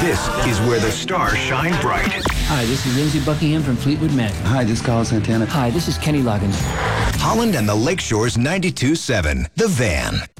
This is where the stars shine bright. Hi, this is Lindsey Buckingham from Fleetwood Mac. Hi, this is Carlos Santana. Hi, this is Kenny Loggins. Holland and the Lakeshore's 92.7, The Van.